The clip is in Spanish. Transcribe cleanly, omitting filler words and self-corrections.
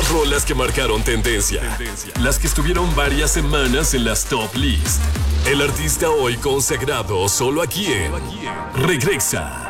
Las rolas que marcaron tendencia. Las que estuvieron varias semanas en las top list. El artista hoy consagrado solo aquí en Regresa.